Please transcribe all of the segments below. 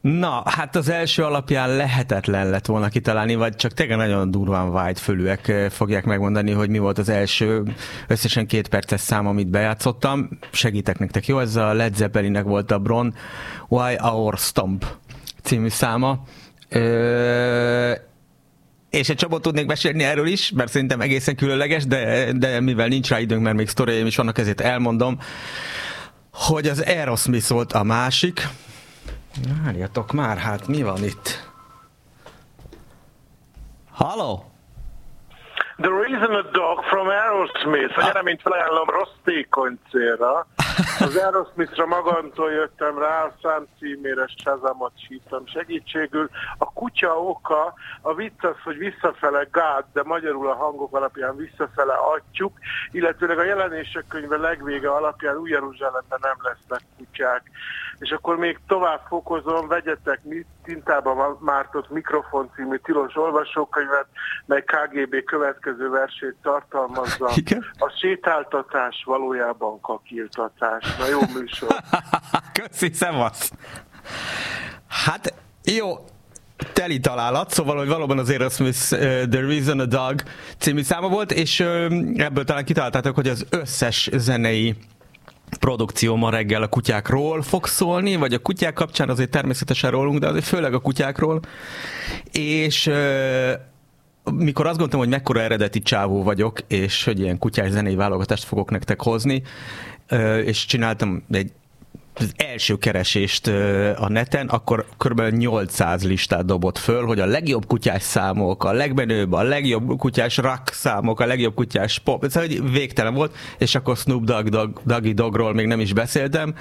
Na, hát az első alapján lehetetlen lett volna kitalálni, vagy csak tényleg nagyon durván vágyfölűek fogják megmondani, hogy mi volt az első összesen 2 perces szám, amit bejátszottam. Segítek nektek, jó? Ez a Led Zeppelinnek volt a Bron Why Our Stomp című száma. És egy csomót tudnék mesélni erről is, mert szerintem egészen különleges, de mivel nincs rá időnk, mert még sztoriaim is vannak, ezért elmondom, hogy az Aerosmith volt a másik. Várjatok már, hát mi van itt? Halló? The Reason a Dog from Aerosmith. A nyereményt felajánlom rossz tékony célra. Az Aerosmithra magamtól jöttem rá, a szám címére Shazamot hívtam segítségül. A kutya oka, a vicc az, hogy visszafele God, de magyarul a hangok alapján visszafele adjuk, illetőleg a jelenések könyve legvége alapján Új Jeruzsálemben nem lesznek kutyák. És akkor még tovább fokozom, vegyetek tintában mártott Mikrofon című tilos olvasókönyvet, mely KGB következő versét tartalmazza. Igen? A sétáltatás valójában kakiltatás. Na jó műsor. Köszi, szevasz! Hát jó, teli találat, szóval, hogy valóban az Aerosmith The Reason a Dog című száma volt, és ebből talán kitaláltátok, hogy az összes zenei produkció ma reggel a kutyákról fog szólni, vagy a kutyák kapcsán azért természetesen rólunk, de azért főleg a kutyákról. És mikor azt gondoltam, hogy mekkora eredeti csávó vagyok, és hogy ilyen kutyás zenei válogatást fogok nektek hozni, és csináltam az első keresést a neten, akkor kb. 800 listát dobott föl, hogy a legjobb kutyás számok, a legmenőbb, a legjobb kutyás rock számok, a legjobb kutyás pop, szóval végtelen volt, és akkor Snoop Doggy Dogról még nem is beszéltem,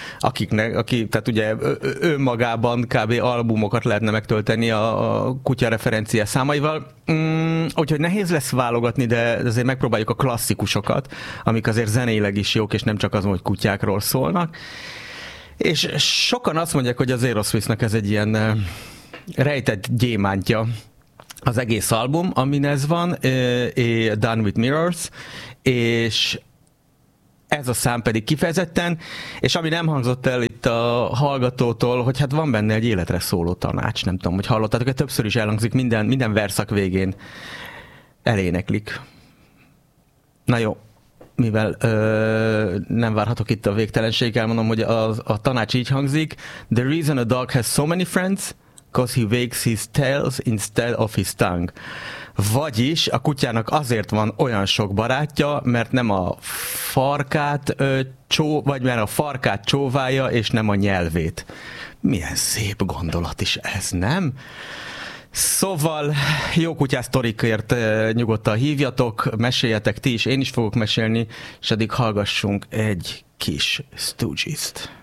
tehát ugye önmagában kb. Albumokat lehetne megtölteni a kutya referencia számaival. Úgyhogy nehéz lesz válogatni, de azért megpróbáljuk a klasszikusokat, amik azért zeneileg is jók, és nem csak az, hogy kutyákról szólnak. És sokan azt mondják, hogy az Aerosmithnak ez egy ilyen rejtett gyémántja az egész album, amin ez van, Done with Mirrors, és ez a szám pedig kifejezetten, és ami nem hangzott el itt a hallgatótól, hogy hát van benne egy életre szóló tanács, nem tudom, hogy hallottátok, többször is elhangzik, minden verszak végén eléneklik. Na jó, mivel nem várhatok itt a végtelenség, elmondom, hogy a tanács így hangzik: The reason a dog has so many friends, because he wags his tails instead of his tongue. Vagyis a kutyának azért van olyan sok barátja, mert nem a farkát mert a farkát csóválja, és nem a nyelvét. Milyen szép gondolat is ez, nem? Szóval jó kutyás sztorikért nyugodtan hívjatok, meséljetek ti is, én is fogok mesélni, és addig hallgassunk egy kis Stooges-t.